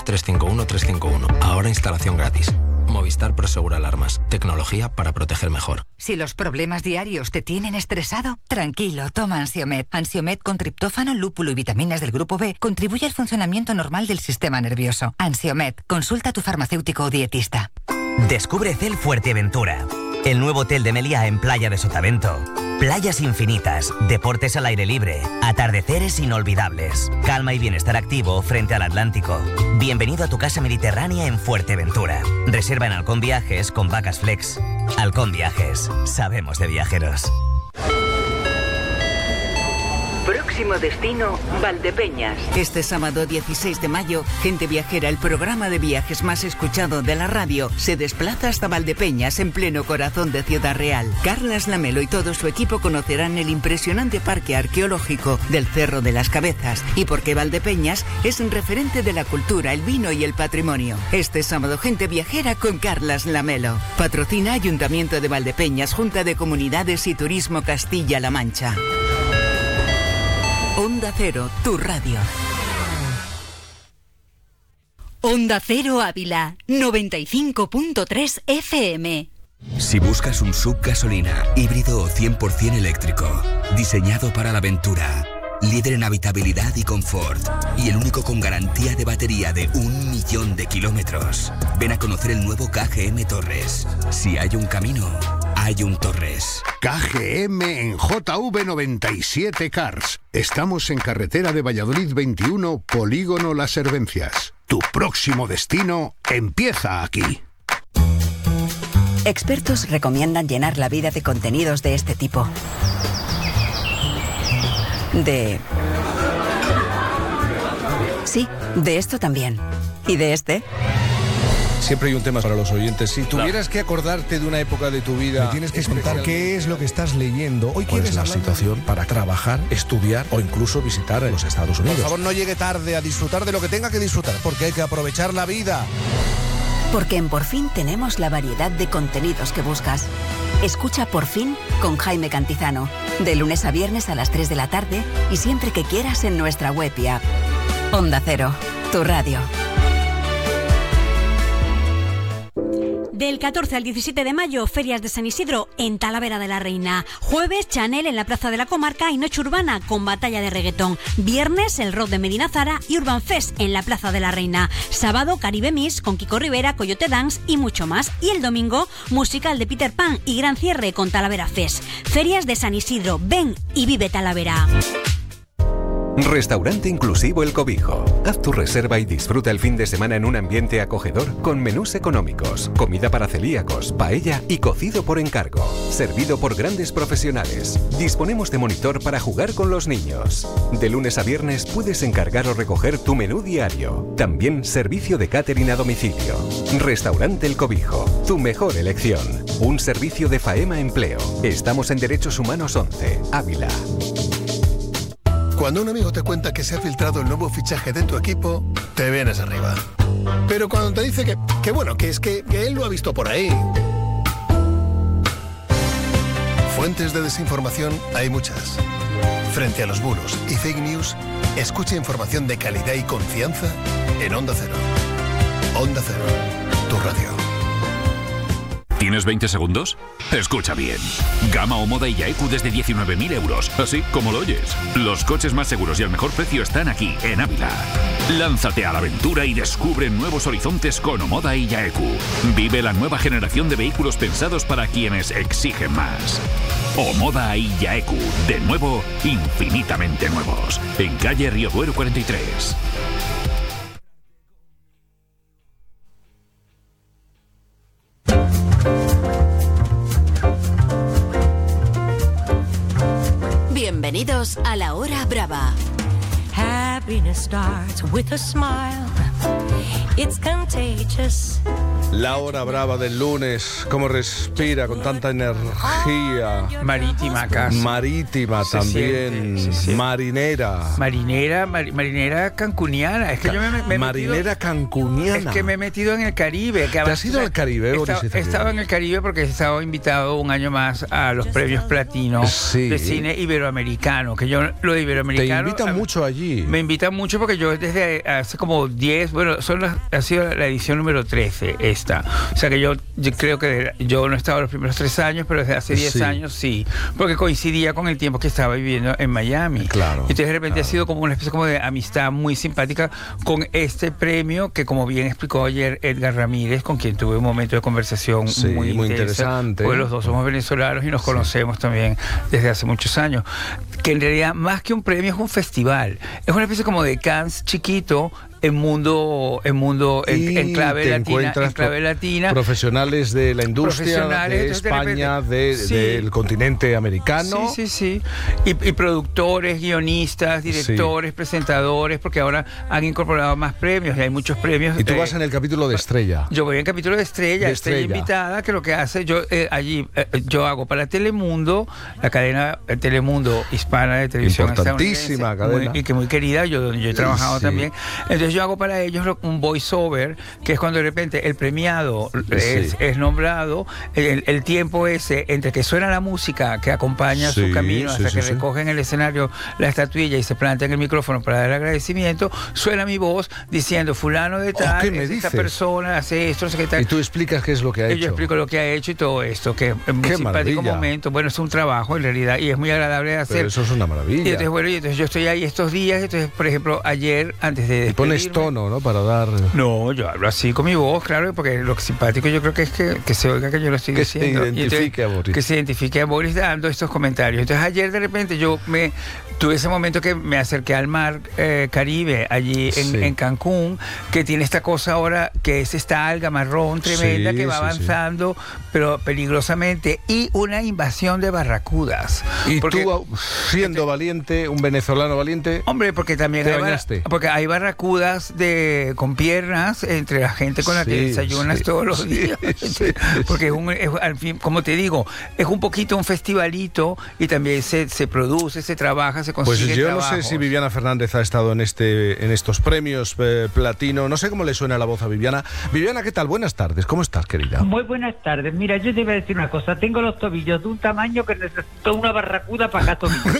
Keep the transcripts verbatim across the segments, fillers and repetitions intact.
tres cinco uno, tres cinco uno. Ahora instalación gratis. Movistar Prosegur Alarmas. Tecnología para proteger mejor. Si los problemas diarios te tienen estresado, tranquilo, toma Ansiomed. Ansiomed con triptófano, lúpulo y vitaminas del grupo B contribuye al funcionamiento normal del sistema nervioso. Ansiomed. Consulta a tu farmacéutico o dietista. Descubre Cel Fuerteventura, el nuevo hotel de Meliá en Playa de Sotavento. Playas infinitas, deportes al aire libre, atardeceres inolvidables, calma y bienestar activo frente al Atlántico. Bienvenido a tu casa mediterránea en Fuerteventura. Reserva en Halcón Viajes con Vacas Flex. Halcón Viajes, sabemos de viajeros. Próximo destino, Valdepeñas. Este sábado dieciséis de mayo, Gente Viajera, el programa de viajes más escuchado de la radio, se desplaza hasta Valdepeñas, en pleno corazón de Ciudad Real. Carlas Lamelo y todo su equipo conocerán el impresionante parque arqueológico del Cerro de las Cabezas y por qué Valdepeñas es un referente de la cultura, el vino y el patrimonio. Este sábado, Gente Viajera con Carlas Lamelo. Patrocina Ayuntamiento de Valdepeñas, Junta de Comunidades y Turismo Castilla-La Mancha. Onda Cero, tu radio. Onda Cero Ávila, noventa y cinco punto tres F M. Si buscas un S U V gasolina, híbrido o cien por ciento eléctrico, diseñado para la aventura, líder en habitabilidad y confort, y el único con garantía de batería de un millón de kilómetros, ven a conocer el nuevo K G M Torres. Si hay un camino, hay un Torres. K G M en J V noventa y siete Cars. Estamos en carretera de Valladolid veintiuno, Polígono Las Hervencias. Tu próximo destino empieza aquí. Expertos recomiendan llenar la vida de contenidos de este tipo. De... Sí, de esto también. ¿Y de este? Siempre hay un tema para los oyentes. Si tuvieras que acordarte de una época de tu vida... Me tienes que contar qué es lo que estás leyendo. Hoy ¿Cuál quieres es la situación para trabajar, estudiar o incluso visitar los Estados Unidos? Por favor, no llegue tarde a disfrutar de lo que tenga que disfrutar, porque hay que aprovechar la vida. Porque en Por Fin tenemos la variedad de contenidos que buscas. Escucha Por Fin con Jaime Cantizano, de lunes a viernes a las tres de la tarde y siempre que quieras en nuestra web y app. Onda Cero, tu radio. Del catorce al diecisiete de mayo, Ferias de San Isidro en Talavera de la Reina. Jueves, Chanel en la Plaza de la Comarca y Noche Urbana con batalla de reggaetón. Viernes, el rock de Medina Zara y Urban Fest en la Plaza de la Reina. Sábado, Caribe Miss con Kiko Rivera, Coyote Dance y mucho más. Y el domingo, musical de Peter Pan y gran cierre con Talavera Fest. Ferias de San Isidro, ven y vive Talavera. Restaurante inclusivo El Cobijo. Haz tu reserva y disfruta el fin de semana en un ambiente acogedor con menús económicos, comida para celíacos, paella y cocido por encargo. Servido por grandes profesionales. Disponemos de monitor para jugar con los niños. De lunes a viernes puedes encargar o recoger tu menú diario. También servicio de catering a domicilio. Restaurante El Cobijo. Tu mejor elección. Un servicio de Faema Empleo. Estamos en Derechos Humanos once, Ávila. Cuando un amigo te cuenta que se ha filtrado el nuevo fichaje de tu equipo, te vienes arriba. Pero cuando te dice que, que bueno, que es que, que él lo ha visto por ahí. Fuentes de desinformación hay muchas. Frente a los bulos y fake news, escucha información de calidad y confianza en Onda Cero. Onda Cero, tu radio. ¿Tienes veinte segundos? Escucha bien. Gama o Moda y Yaeku desde diecinueve mil euros. Así como lo oyes. Los coches más seguros y al mejor precio están aquí, en Ávila. Lánzate a la aventura y descubre nuevos horizontes con Omoda y Yaeku. Vive la nueva generación de vehículos pensados para quienes exigen más. Omoda y Yaeku. De nuevo, infinitamente nuevos. En calle Río Duero cuarenta y tres. Bienvenidos a La Hora Brava. Happiness starts with a smile. It's contagious. La hora brava del lunes, cómo respira con tanta energía. Marítima casi. Marítima Se también. siente, se siente. Marinera. Marinera, mar- marinera cancuniana. Es que Ca- yo me, me he marinera metido, cancuniana. Es que me he metido en el Caribe. Que ¿Te has ido al Caribe, He Boris estado, he Izaguirre? estado en el Caribe porque he estado invitado un año más a los premios Platino Sí. de cine iberoamericano. Que yo lo de Te iberoamericano. invitan a- mucho allí. Me invitan mucho porque yo desde hace como diez, bueno, son las- ha sido la edición número trece esta. O sea que yo, yo creo que yo no he estado los primeros tres años, pero desde hace diez Sí. años sí, porque coincidía con el tiempo que estaba viviendo en Miami. Claro. Entonces de repente ha sido como una especie como de amistad muy simpática con este premio que, como bien explicó ayer Edgar Ramírez, con quien tuve un momento de conversación Sí, muy, muy intensa, interesante. porque los dos somos venezolanos y nos conocemos también desde hace muchos años. Que en realidad más que un premio es un festival, es una especie como de Cannes chiquito en mundo, en mundo, en, Y en clave te latina, encuentras en clave pro- latina. profesionales de la industria, Profesionales, de entonces, de España, repente- de- sí. del continente americano. Sí, sí, sí. Y, y productores, guionistas, directores, presentadores, porque ahora han incorporado más premios y hay muchos premios. Y tú eh, vas en el capítulo de Estrella. Yo voy en capítulo de Estrella, De Estrella, Estrella. invitada, que lo que hace, yo eh, allí, eh, yo hago para Telemundo, la cadena eh, Telemundo hispana de televisión Importantísima estadounidense, cadena. muy- y que muy querida, yo donde yo he trabajado Sí. también. Entonces yo hago para ellos lo- un voiceover, que es cuando de repente el premiado es, Sí. es nombrado, el, el tiempo ese entre que suena la música que acompaña Sí, su camino sí, hasta sí, que sí. recogen el escenario la estatuilla y se plantan el micrófono para dar agradecimiento, suena mi voz diciendo fulano de Oh, tal, ¿qué me es esta dices? persona, hace esto, no sé qué tal. Y tú explicas qué es lo que ha Y hecho. yo explico lo que ha hecho y todo esto, que es un Qué simpático maravilla. momento. Bueno, es un trabajo en realidad y es muy agradable de hacer. Pero eso es una Y maravilla. entonces, bueno, y entonces yo estoy ahí estos días. Entonces, por ejemplo, ayer, antes de Y pones despedirme- tono, ¿no? Para dar... No, yo hablo así con mi voz, claro, porque lo simpático yo creo que es que, que se oiga que yo lo estoy Que se diciendo. Y identifique a Boris. Que se identifique a Boris dando estos comentarios. Entonces ayer de repente yo me tuve ese momento que me acerqué al mar eh, Caribe, allí en, Sí. en Cancún, que tiene esta cosa ahora, que es esta alga marrón tremenda Sí, que va sí, sí. avanzando, pero peligrosamente, y una invasión de barracudas. Y Porque- tú, siendo valiente, un venezolano valiente... Hombre, porque también ¿Te hay, barra- bañaste? porque hay barracudas de con piernas entre la gente con la que Sí, desayunas sí, todos los sí, días. sí, Porque es un, es, al fin, como te digo, es un poquito un festivalito y también se, se produce, se trabaja, se Pues consigue yo no trabajos. sé si Viviana Fernández ha estado en este en estos premios eh, platino. No sé cómo le suena la voz a Viviana. Viviana, ¿qué tal? Buenas tardes. ¿Cómo estás, querida? Muy buenas tardes. Mira, yo te iba a decir una cosa. Tengo los tobillos de un tamaño que necesito una barracuda para cada tobillo.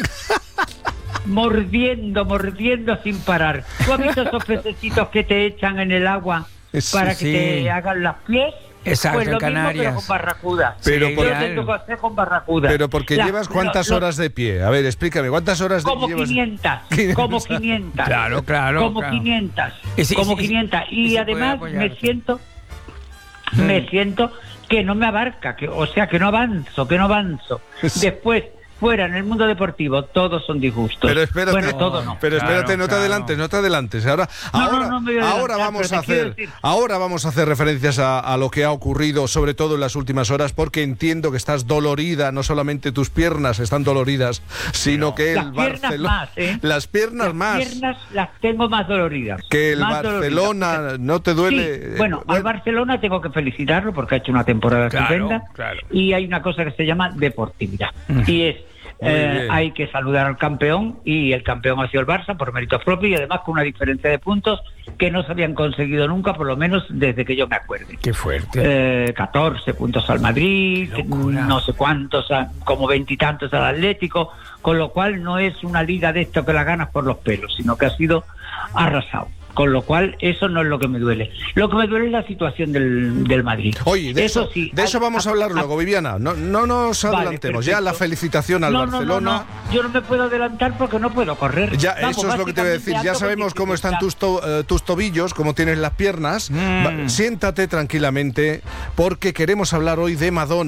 mordiendo, mordiendo sin parar. ¿Tú has visto esos pececitos que te echan en el agua Sí, para que sí. te hagan las pies? Exacto, Pues en lo mismo, Canarias. pero con barracuda. Pero yo por- tengo que hacer con barracuda. Pero porque La- llevas cuántas lo- lo- horas de pie. A ver, explícame, ¿cuántas horas de Como llevas? quinientas, como quinientas. Claro, claro, Como claro. quinientas. Y si- como y si- quinientas. y Y, si puede además apoyarte. me siento, me siento que no me abarca, que, o sea, que no avanzo, que no avanzo. Después, fuera, en el mundo deportivo, todos son disgustos. Pero espérate, bueno, todo no. pero espérate, Claro, no te claro. adelantes, no te adelantes. Ahora, No, no, ahora, no me voy a ahora adelantar, vamos pero a te quiero hacer, decir- ahora vamos a hacer referencias a, a lo que ha ocurrido, sobre todo en las últimas horas, porque entiendo que estás dolorida. No solamente tus piernas están doloridas, sino que Las el piernas Barcelona, más, ¿eh? las piernas Las más, piernas las tengo más doloridas. que el más Barcelona doloridas. no te duele. Sí, bueno, al Barcelona tengo que felicitarlo porque ha hecho una temporada Claro, estupenda. claro. Y hay una cosa que se llama deportividad. Y es, Muy eh, bien. hay que saludar al campeón, y el campeón ha sido el Barça por méritos propios y además con una diferencia de puntos que no se habían conseguido nunca, por lo menos desde que yo me acuerde. Qué fuerte. Eh, catorce puntos al Madrid, Qué locura. no sé cuántos, a- como veintitantos al Atlético, con lo cual no es una liga de esto que la ganas por los pelos, sino que ha sido arrasado. Con lo cual, eso no es lo que me duele. Lo que me duele es la situación del, del Madrid. Oye, de eso, sí, de eso a- vamos a a- hablar a- luego, Viviana. No, no nos Vale, adelantemos. Ya la perfecto. felicitación al No, no, no, Barcelona. no. Yo no me puedo adelantar porque no puedo correr. Ya, Vamos, eso es lo que te voy a decir. básicamente Ya ando con sabemos cómo están tus, dificultad. to- eh, tus tobillos, cómo tienes las piernas. Mm. Va- siéntate tranquilamente porque queremos hablar hoy de Madonna.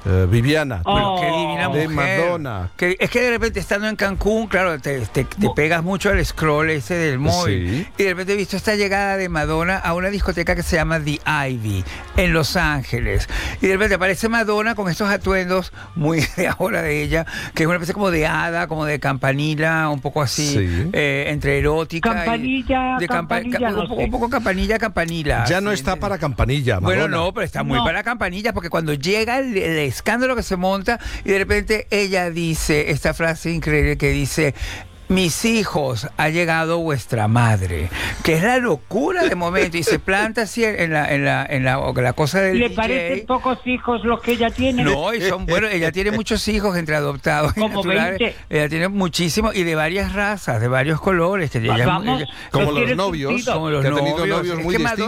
Eh, Viviana, Oh, qué divina de mujer. Madonna. Que, es que de repente estando en Cancún, claro, te, te, te pegas mucho al scroll ese del móvil. Sí. Y de repente he visto esta llegada de Madonna a una discoteca que se llama The Ivy, en Los Ángeles. Y de repente aparece Madonna con estos atuendos muy de ahora de ella, que es una especie como de hada, como de campanila, un poco así, Sí. eh, entre erótica Campanilla, y de campa- campanilla, ca- no un, poco, sé. un poco campanilla, campanila. Ya no así, está ¿entiendes? para campanilla, Madonna. Bueno, no, pero está muy No. para campanilla, porque cuando llega el, el escándalo que se monta y de repente ella dice esta frase increíble que dice: mis hijos, ha llegado vuestra madre, que es la locura de momento, y se planta así en la, en la, en la, en la cosa del ¿Le D J. parecen pocos hijos los que ella tiene? No, y son, bueno, ella tiene muchos hijos entre adoptados y Como naturales. veinte. Ella tiene muchísimos y de varias razas, de varios colores. Que ella, Vamos, ella- Como no los tiene novios, sentido. como los que ha tenido novios. novios Es muy que Madonna